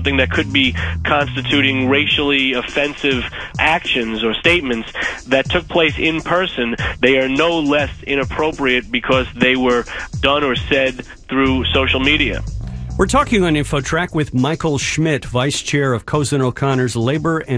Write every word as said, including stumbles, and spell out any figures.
something that could be constituting racially offensive actions or statements that took place in person, they are no less inappropriate because they were done or said through social media. We're talking on InfoTrack with Michael Schmidt, Vice Chair of Cozen O'Connor's Labor and